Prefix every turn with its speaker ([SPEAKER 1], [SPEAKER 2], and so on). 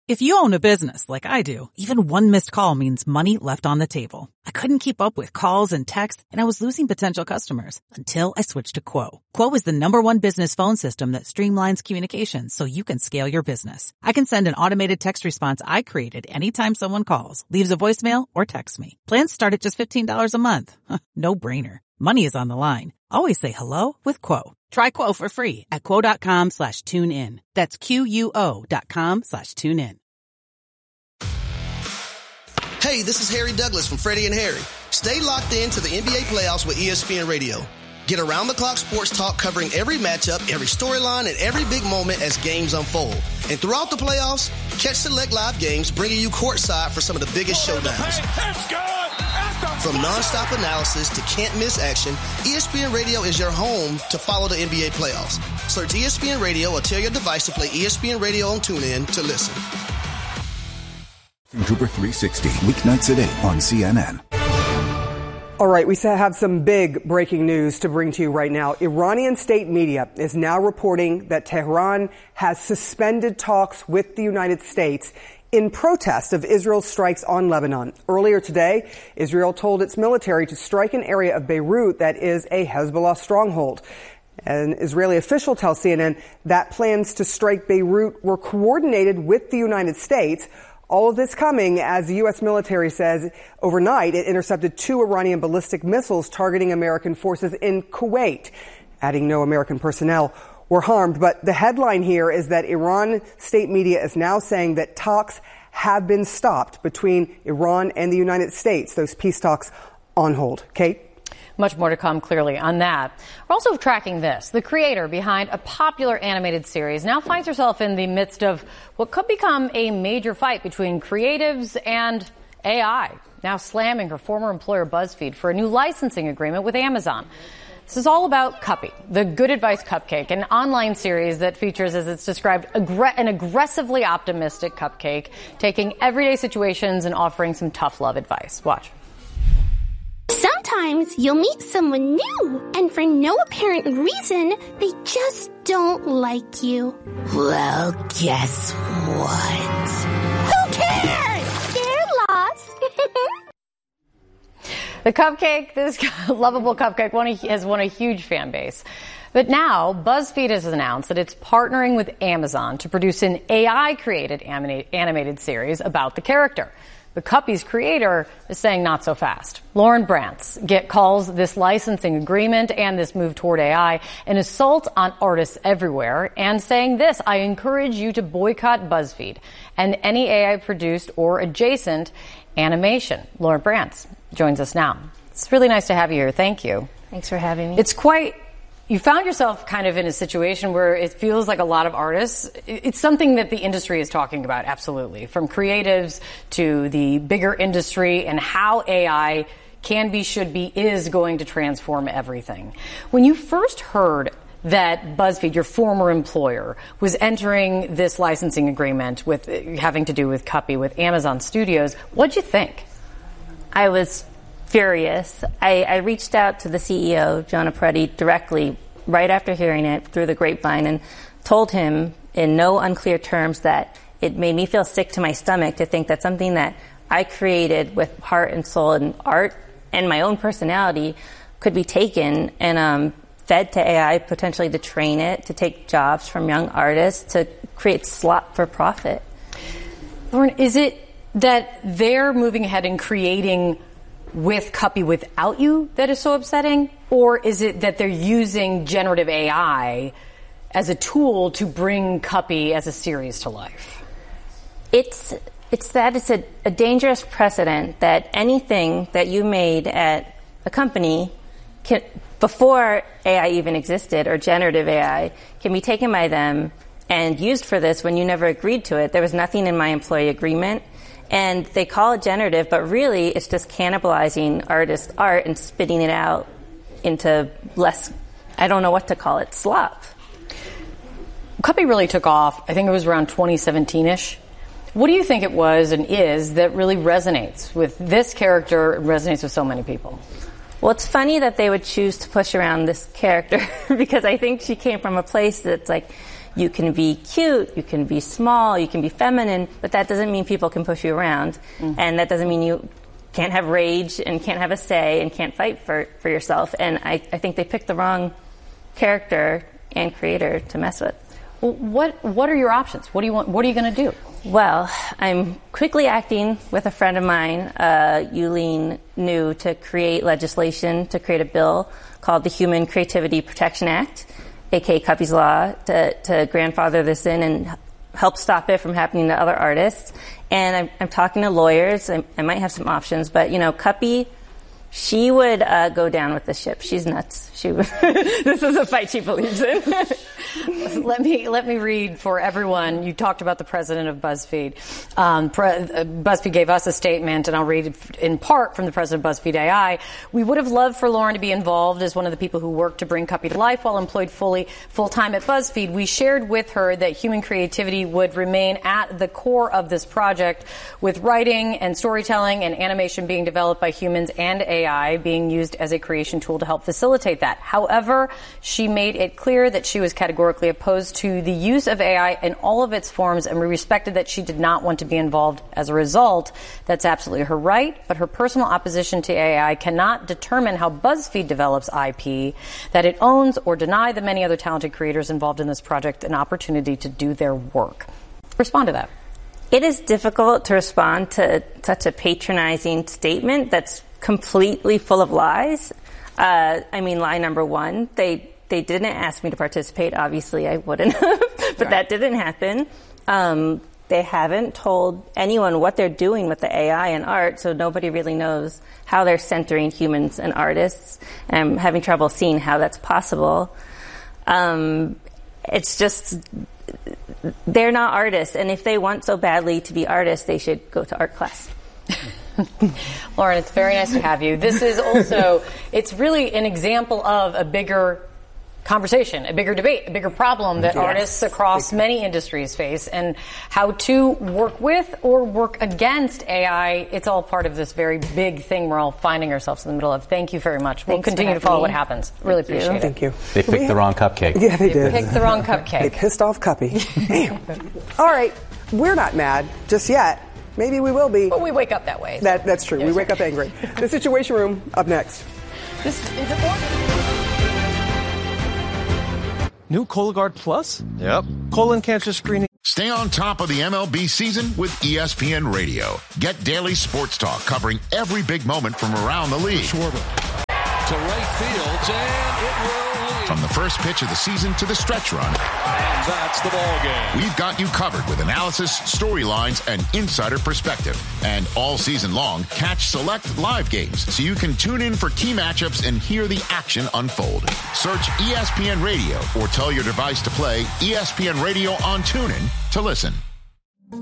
[SPEAKER 1] If you own a business like I do, even one missed call means money left on the table. I couldn't keep up with calls and texts, and I was losing potential customers until I switched to Quo. Quo is the #1 business phone system that streamlines communications so you can scale your business. I can send an automated text response I created anytime someone calls, leaves a voicemail, or texts me. Plans start at just $15 a month. No brainer. Money is on the line. Always say hello with Quo. Try Quo for free at quo.com/tune-in. That's QUO.com/tune-in.
[SPEAKER 2] Hey, this is Harry Douglas from Freddie and Harry. Stay locked in to the NBA playoffs with ESPN Radio. Get around-the-clock sports talk covering every matchup, every storyline, and every big moment as games unfold. And throughout the playoffs, catch select live games bringing you courtside for some of the biggest showdowns. From nonstop analysis to can't-miss action, ESPN Radio is your home to follow the NBA playoffs. Search ESPN Radio or tell your device to play ESPN Radio on TuneIn to listen.
[SPEAKER 3] Trooper 360, weeknights at 8 on CNN.
[SPEAKER 4] All right, we have some big breaking news to bring to you right now. Iranian state media is now reporting that Tehran has suspended talks with the United States in protest of Israel's strikes on Lebanon. Earlier today, Israel told its military to strike an area of Beirut that is a Hezbollah stronghold. An Israeli official tells CNN that plans to strike Beirut were coordinated with the United States. All of this coming as the U.S. military says overnight it intercepted 2 Iranian ballistic missiles targeting American forces in Kuwait, adding no American personnel were harmed. But the headline here is that Iran state media is now saying that talks have been stopped between Iran and the United States. Those peace talks on hold. Kate?
[SPEAKER 5] Much more to come, clearly, on that. We're also tracking this. The creator behind a popular animated series now finds herself in the midst of what could become a major fight between creatives and AI, now slamming her former employer BuzzFeed for a new licensing agreement with Amazon. This is all about Cuppy, the Good Advice Cupcake, an online series that features, as it's described, an aggressively optimistic cupcake, taking everyday situations and offering some tough love advice. Watch.
[SPEAKER 6] Sometimes you'll meet someone new, and for no apparent reason, they just don't like you. Well, guess what? Who cares? They're lost.
[SPEAKER 5] The cupcake, this lovable cupcake, has won a huge fan base. But now, BuzzFeed has announced that it's partnering with Amazon to produce an AI-created animated series about the character. The Cuppy's creator is saying not so fast. Lauren Brantz calls this licensing agreement and this move toward AI an assault on artists everywhere, and saying this: I encourage you to boycott BuzzFeed and any AI-produced or adjacent animation. Lauren Brantz joins us now. It's really nice to have you here. Thank you.
[SPEAKER 7] Thanks for having me.
[SPEAKER 5] You found yourself kind of in a situation where it feels like a lot of artists, it's something that the industry is talking about, absolutely, from creatives to the bigger industry, and how AI can be, should be, is going to transform everything. When you first heard that BuzzFeed, your former employer, was entering this licensing agreement with having to do with Cuppy with Amazon Studios, what'd you think?
[SPEAKER 7] I was furious. I reached out to the CEO, Jonah Peretti, directly right after hearing it through the grapevine, and told him in no unclear terms that it made me feel sick to my stomach to think that something that I created with heart and soul and art and my own personality could be taken and fed to AI, potentially to train it, to take jobs from young artists, to create slop for profit.
[SPEAKER 5] Lauren, is it that they're moving ahead and creating with Cuppy without you that is so upsetting? Or is it that they're using generative AI as a tool to bring Cuppy as a series to life?
[SPEAKER 7] It's a dangerous precedent that anything that you made at a company before AI even existed, or generative AI, can be taken by them and used for this when you never agreed to it. There was nothing in my employee agreement. And they call it generative, but really it's just cannibalizing artist art and spitting it out into less, I don't know what to call it, slop.
[SPEAKER 5] Cuppy really took off, I think it was around 2017-ish. What do you think it was and is that really resonates with this character, resonates with so many people?
[SPEAKER 7] Well, it's funny that they would choose to push around this character because I think she came from a place that's like, you can be cute, you can be small, you can be feminine, but that doesn't mean people can push you around. Mm-hmm. And that doesn't mean you can't have rage and can't have a say and can't fight for yourself. And I think they picked the wrong character and creator to mess with.
[SPEAKER 5] Well, what are your options? What do you want? What are you going to do?
[SPEAKER 7] Well, I'm quickly acting with a friend of mine, Yulene New, to create legislation, to create a bill called the Human Creativity Protection Act, aka Cuppy's Law, to grandfather this in and help stop it from happening to other artists. And I'm talking to lawyers. I might have some options, but, Cuppy, she would go down with the ship. She's nuts. This is a fight she believes in.
[SPEAKER 5] Let me read for everyone. You talked about the president of BuzzFeed. BuzzFeed gave us a statement, and I'll read it in part from the president of BuzzFeed AI. We would have loved for Lauren to be involved as one of the people who worked to bring Cuppy to life while employed full-time at BuzzFeed. We shared with her that human creativity would remain at the core of this project, with writing and storytelling and animation being developed by humans and AI being used as a creation tool to help facilitate that. However, she made it clear that she was categorically opposed to the use of AI in all of its forms, and we respected that she did not want to be involved as a result. That's absolutely her right, but her personal opposition to AI cannot determine how BuzzFeed develops IP that it owns or deny the many other talented creators involved in this project an opportunity to do their work. Respond to that.
[SPEAKER 7] It is difficult to respond to such a patronizing statement that's completely full of lies. Lie number one, they didn't ask me to participate. Obviously, I wouldn't have, but right. That didn't happen. They haven't told anyone what they're doing with the AI and art, so nobody really knows how they're centering humans and artists. And I'm having trouble seeing how that's possible. It's just, they're not artists, and if they want so badly to be artists, they should go to art class.
[SPEAKER 5] Lauren, it's very nice to have you. This is also, it's really an example of a bigger conversation, a bigger debate, a bigger problem that artists across many industries face, and how to work with or work against AI. It's all part of this very big thing we're all finding ourselves in the middle of. Thank you very much. We'll continue to follow what happens. Really appreciate it.
[SPEAKER 4] Thank you.
[SPEAKER 8] They picked the wrong cupcake.
[SPEAKER 4] Yeah, they did.
[SPEAKER 5] Picked the wrong cupcake.
[SPEAKER 4] They pissed off Cuppy. Damn. All right, we're not mad just yet. Maybe we will be.
[SPEAKER 5] But we wake up that way.
[SPEAKER 4] That's true. We wake up angry. The Situation Room, up next.
[SPEAKER 5] This is important.
[SPEAKER 9] New Cologuard Plus?
[SPEAKER 10] Yep.
[SPEAKER 9] Colon cancer screening.
[SPEAKER 11] Stay on top of the MLB season with ESPN Radio. Get daily sports talk covering every big moment from around the league.
[SPEAKER 12] Schwarber to right field, and it will lead.
[SPEAKER 11] From the first pitch of the season to the stretch run.
[SPEAKER 12] And that's the ball game.
[SPEAKER 11] We've got you covered with analysis, storylines, and insider perspective. And all season long, catch select live games so you can tune in for key matchups and hear the action unfold. Search ESPN Radio or tell your device to play ESPN Radio on TuneIn to listen.